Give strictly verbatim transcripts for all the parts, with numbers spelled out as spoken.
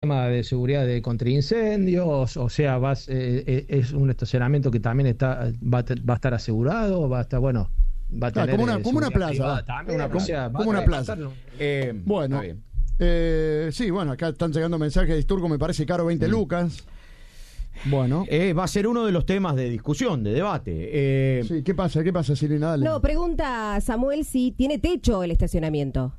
sistema de seguridad de contra incendios, o sea, vas, eh, es un estacionamiento que también está va a, va a estar asegurado, va a estar, bueno, va a tener... Ah, como una, como una plaza. También, una, o sea, como una plaza. Eh, bueno, eh, sí, bueno, acá están llegando mensajes de Isturgo, me parece caro veinte mm. lucas. Bueno. Eh, va a ser uno de los temas de discusión, de debate. Eh, sí, ¿qué pasa? ¿Qué pasa, Silvina? Dale. No, pregunta Samuel si tiene techo el estacionamiento.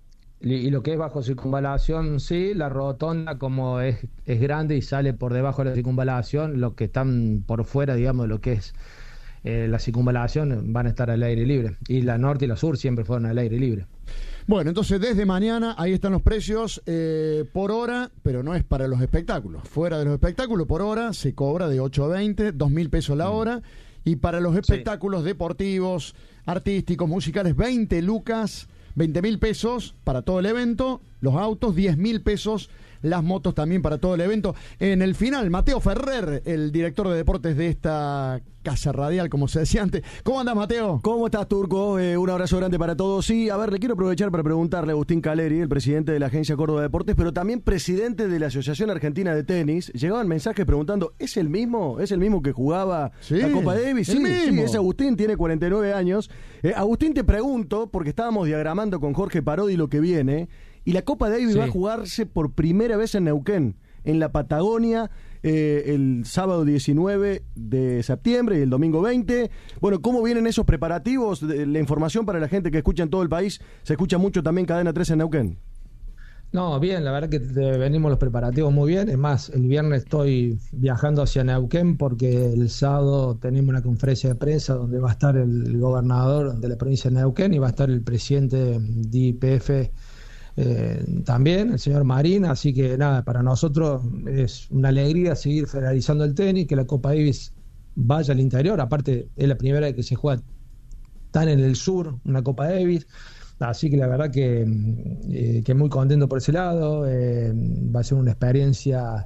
Y lo que es bajo circunvalación, sí, la rotonda como es, es grande y sale por debajo de la circunvalación, los que están por fuera, digamos, de lo que es eh, la circunvalación van a estar al aire libre. Y la norte y la sur siempre fueron al aire libre. Bueno, entonces desde mañana ahí están los precios eh, por hora, pero no es para los espectáculos. Fuera de los espectáculos, por hora se cobra de ocho a veinte, dos mil pesos la hora. Y para los espectáculos sí. deportivos, artísticos, musicales, veinte lucas, veinte mil pesos para todo el evento. Los autos, diez mil pesos. Las motos también para todo el evento. En el final, Mateo Ferrer, el director de deportes de esta casa radial, como se decía antes. ¿Cómo andas, Mateo? ¿Cómo estás, Turco? Eh, un abrazo grande para todos. Sí, a ver, le quiero aprovechar para preguntarle a Agustín Caleri, el presidente de la Agencia Córdoba Deportes, pero también presidente de la Asociación Argentina de Tenis. Llegaban mensajes preguntando, ¿es el mismo? ¿Es el mismo que jugaba sí, la Copa Davis? Sí, mismo. sí, es Agustín, tiene cuarenta y nueve años. Eh, Agustín, te pregunto, porque estábamos diagramando con Jorge Parodi lo que viene, y la Copa Davis sí. va a jugarse por primera vez en Neuquén, en la Patagonia, eh, el sábado diecinueve de septiembre y el domingo veinte. Bueno, ¿cómo vienen esos preparativos? La información para la gente que escucha en todo el país, se escucha mucho también Cadena tres en Neuquén. No, bien, la verdad que venimos los preparativos muy bien. Es más, el viernes estoy viajando hacia Neuquén porque el sábado tenemos una conferencia de prensa donde va a estar el gobernador de la provincia de Neuquén y va a estar el presidente de I P F eh, también, el señor Marín. Así que nada, para nosotros es una alegría seguir federalizando el tenis, que la Copa Davis vaya al interior. Aparte, es la primera vez que se juega tan en el sur una Copa Davis. Así que la verdad que, eh, que muy contento por ese lado. Eh, va a ser una experiencia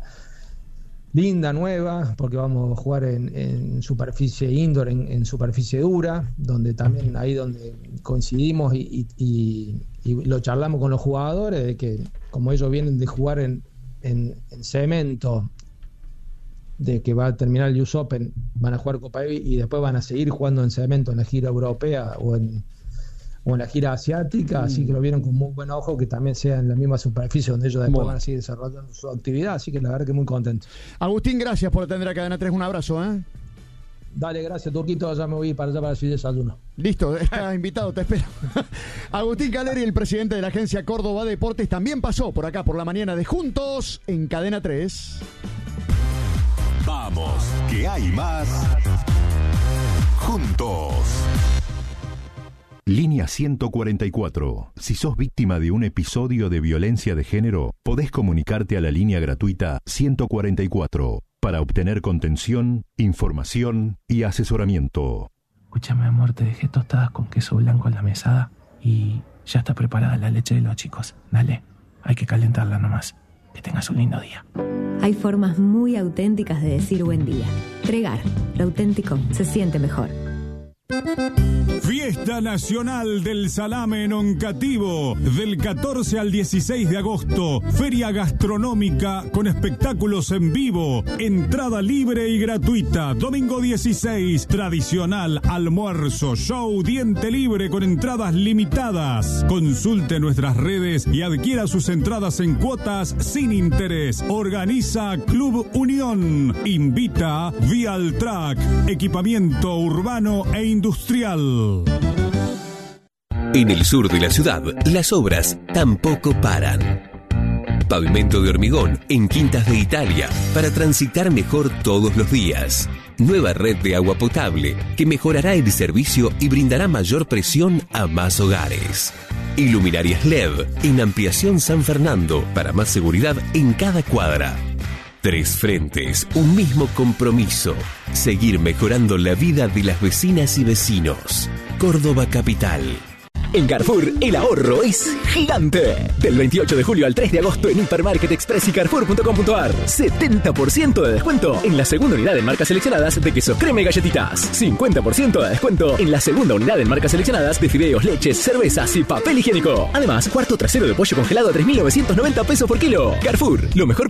linda, nueva, porque vamos a jugar en, en superficie indoor, en, en superficie dura, donde también ahí donde coincidimos y, y, y, y lo charlamos con los jugadores, de que como ellos vienen de jugar en, en, en cemento, de que va a terminar el U S Open, van a jugar Copa Davis y después van a seguir jugando en cemento en la gira europea o en o en la gira asiática, mm. así que lo vieron con muy buen ojo, que también sea en la misma superficie donde ellos después bueno. van a seguir desarrollando su actividad, así que la verdad que muy contento. Agustín, gracias por atender a Cadena tres, un abrazo, ¿eh? Dale, gracias, Turquito, ya me voy para allá para su desayuno. Listo, está invitado, te espero. Agustín Caleri, el presidente de la Agencia Córdoba Deportes, también pasó por acá por la mañana de Juntos en Cadena tres. Vamos, que hay más. Juntos. Línea ciento cuarenta y cuatro. Si sos víctima de un episodio de violencia de género, podés comunicarte a la línea gratuita ciento cuarenta y cuatro para obtener contención, información y asesoramiento. Escúchame, amor, te dejé tostadas con queso blanco en la mesada y ya está preparada la leche de los chicos. Dale, hay que calentarla nomás. Que tengas un lindo día. Hay formas muy auténticas de decir buen día. Tregar, lo auténtico se siente mejor. Fiesta Nacional del Salame en Oncativo, del catorce al dieciséis de agosto. Feria gastronómica con espectáculos en vivo. Entrada libre y gratuita. Domingo dieciséis, tradicional almuerzo, show, diente libre con entradas limitadas. Consulte nuestras redes y adquiera sus entradas en cuotas sin interés. Organiza Club Unión. Invita Vialtrack, equipamiento urbano e industrial. Industrial. En el sur de la ciudad, las obras tampoco paran. Pavimento de hormigón en Quintas de Italia para transitar mejor todos los días. Nueva red de agua potable que mejorará el servicio y brindará mayor presión a más hogares. Iluminarias L E D en Ampliación San Fernando para más seguridad en cada cuadra. Tres frentes, un mismo compromiso. Seguir mejorando la vida de las vecinas y vecinos. Córdoba Capital. En Carrefour, el ahorro es gigante. Del veintiocho de julio al tres de agosto en Hipermarket Express y Carrefour punto com punto ar. setenta por ciento de descuento en la segunda unidad en marcas seleccionadas de queso crema y galletitas. cincuenta por ciento de descuento en la segunda unidad en marcas seleccionadas de fideos, leches, cervezas y papel higiénico. Además, cuarto trasero de pollo congelado a tres mil novecientos noventa pesos por kilo. Carrefour, lo mejor